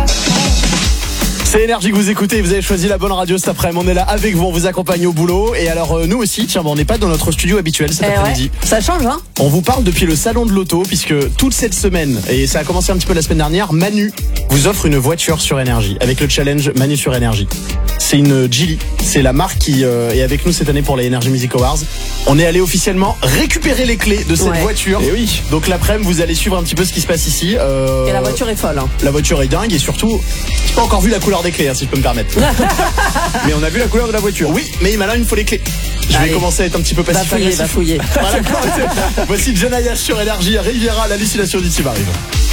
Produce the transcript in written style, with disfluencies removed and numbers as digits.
C'est Énergie que vous écoutez, vous avez choisi la bonne radio cet après-midi, on est là avec vous, on vous accompagne au boulot. Et alors nous aussi, tiens, on n'est pas dans notre studio habituel cet après-midi. Ouais, ça change, hein. On vous parle depuis le salon de l'auto, puisque toute cette semaine, et ça a commencé un petit peu la semaine dernière, Manu vous offre une voiture sur Énergie, avec le challenge Manu sur Énergie. C'est une Geely, c'est la marque qui est avec nous cette année pour les Energy Music Awards. On est allé officiellement récupérer les clés de cette voiture. Et oui. Donc l'après-midi, vous allez suivre un petit peu ce qui se passe ici. Et la voiture est folle, hein. La voiture est dingue, et surtout, j'ai pas encore vu la couleur des clés, hein, si je peux me permettre. Mais on a vu la couleur de la voiture. Oui, mais maintenant il me faut les clés. Je vais commencer à être un petit peu passif. Va fouiller. Voilà, voici Jenna Yash sur Énergie, Riviera, l'hallucination d'Ici arrive.